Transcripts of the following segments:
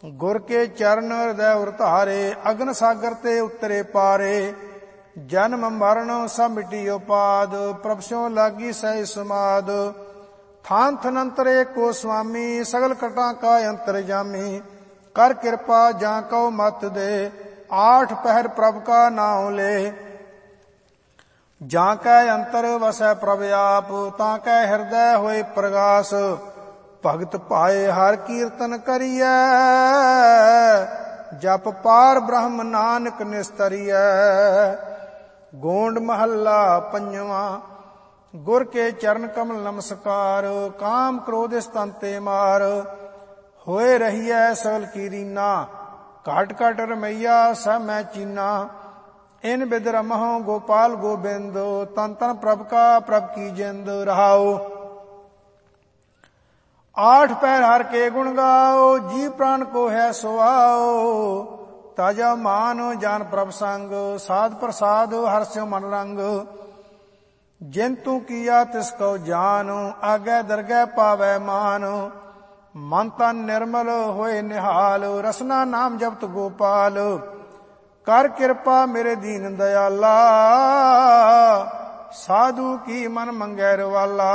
ਗੁਰ ਕੇ ਚਰਨ ਹਿਰਦੈ ਉਰ ਧਾਰੇ, ਅਗਨ ਸਾਗਰ ਤੇ ਉਤਰੇ ਪਾਰੇ। ਜਨਮ ਮਰਨ ਸਭ ਮਿਟੀ ਉਪਾਦ, ਪ੍ਰਭ ਸਿਉ ਲਾਗੀ ਸਹਿ ਸਮਾਦ। ਥਾਨ ਥਨੰਤਰ ਏਕੋ ਸੁਆਮੀ, ਸਗਲ ਕਟਾਂ ਕਾ ਅੰਤਰ ਜਾਮੀ। ਕਰ ਕਿਰਪਾ ਜਾਂ ਕਉ ਮਤ ਦੇ, ਆਠ ਪਹਿਰ ਪ੍ਰਭ ਕਾ ਨਾਉ ਲੈ। ਜਾਂ ਕੈ ਅੰਤਰ ਵਸੈ ਪ੍ਰਭ ਆਪ, ਤਾਂ ਕੈ ਹਿਰਦੈ ਹੋਏ ਪ੍ਰਗਾਸ। ਭਗਤ ਭਾਏ ਹਰ ਕੀਰਤਨ ਕਰੀਐ, ਜਪ ਪਾਰ ਬ੍ਰਹਮ ਨਾਨਕ ਨਿਸਤਰੀਐ। ਗੋਂਡ ਮਹੱਲਾ ਪੰਜਵਾਂ। ਗੁਰ ਕੇ ਚਰਨ ਕਮਲ ਨਮਸਕਾਰ, ਕਾਮ ਕ੍ਰੋਧ ਇਸ ਤਨ ਤੇ ਮਾਰ। ਹੋਏ ਰਹੀਐ ਸਗਲ ਕੀ ਰੀਨਾ, ਘਟ ਘਟ ਰਮਈਆ ਸਭ ਮੈਂ ਚੀਨਾ। ਇਨ ਬਿਦ ਰਮਹੁ ਗੋਪਾਲ ਗੋਬਿੰਦ, ਤਨ ਤਨ ਪ੍ਰਭ ਕਾ ਪ੍ਰਭ ਕੀ ਜਿੰਦ। ਰਹਾਉ आठ पैर हर के गुण गाओ, जी प्राण को है सुआओ। ताजा मान जान प्रभ संग, साध प्रसाद हर स्यो मन रंग। जिन तू किया तिसको जान, आगे दरगह पावै मान। मन तन निर्मल होए निहाल, रसना नाम जपत गोपाल। कर कृपा मेरे दीन दयाला, साधु की मन मंगैर वाला।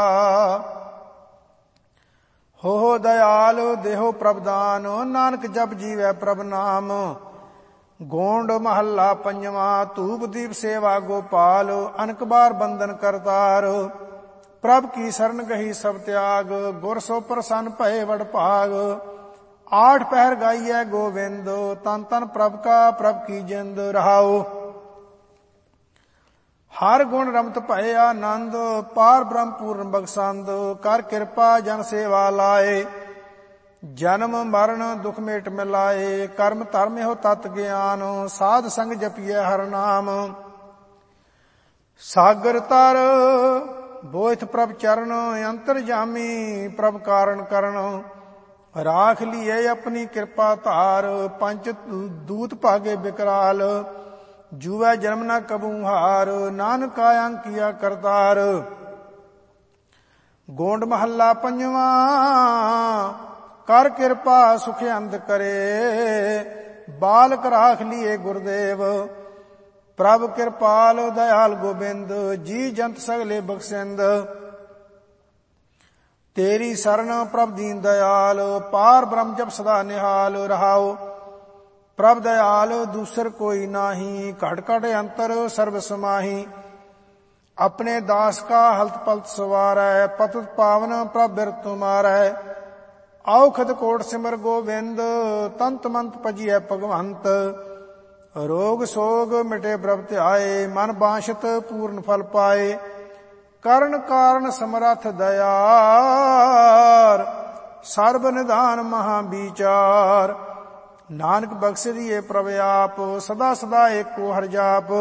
हो दयाल देहो प्रभ दान, नानक जप जीवै प्रभ नाम। गोंड महल्ला पंजवा। धूप दीप सेवा गोपाल, अनक बार बंदन करतार। प्रभ की शरण गही सब त्याग, गुर सो प्रसन्न भये वड भाग। आठ पहर गाइए गोविंद, तन तन प्रभ का प्रभ की जिंद। रहाओ हर गुण रमत भये आनंद, पार ब्रह्म पूर्ण बख्शंद। कर कृपा जन सेवा लाए, जन्म मरण दुख मेट मिलाए। कर्म धर्म हो तत् ज्ञान, साध संग जपिए हर नाम। सागर तर बोथ प्रभ चरण, अंतर जामी प्रभ कारण करण। राख लिये अपनी कृपा धार, पंच दूत भागे बिकराल। जुवै जन्म न कबू हार, नानक आयं किया करतार। गोंड महल्ला पंजवा। कर कृपा सुख अंत करे, बालक राख लिये गुरुदेव। प्रभ कृपाल दयाल गोबिंद, जी जंत सगले बख्शिंद। तेरी शरण प्रभ दीन दयाल, पार ब्रह्म जप सदा निहाल। रहाओ प्रभ दयाल दूसर कोई नाही, घट घट अंतर सर्व समाही। अपने दास का हलत पलत सवारै, पतित पावन प्रभ बिरत तुमारै। औखद कोट सिमर गोविंद, तंत मंत भजिए भगवंत। रोग सोग मिटे प्रभ ध्याए, मन बांछत पूर्ण फल पाए। करण कारण समरथ दयार, सर्व निधान महा विचार। नानक बख्श दिए प्रभ आप, सदा सदा एको हर जाप।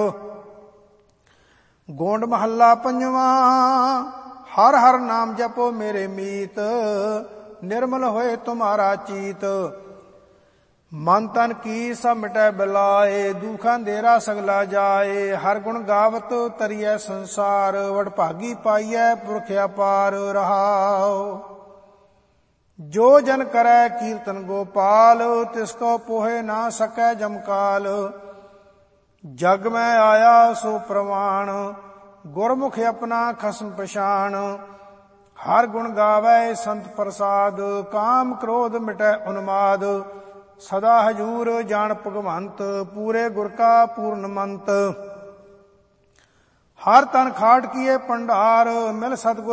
गोंड महल्ला पंजवा। हर हर नाम जपो मेरे मीत, निर्मल होए तुम्हारा चीत। मन तन की सब मिटै बिलाए, दुख अंधेरा सगला जाए। हर गुण गावत तरिए संसार, वडभागी पाइयै पुरख अपार। रहाओ जो जन करै कीर्तन गोपाल, तिसको पोहे ना सकै जमकाल। जग में आया सो प्रमाण, गुरमुख अपना खसम पछाण। हर गुण गावै संत प्रसाद, काम क्रोध मिटै उन्माद। सदा हजूर जान भगवंत, पूरे गुर का पूर्ण मंत। हर तन खाट किए भंडार, मिल सतगुर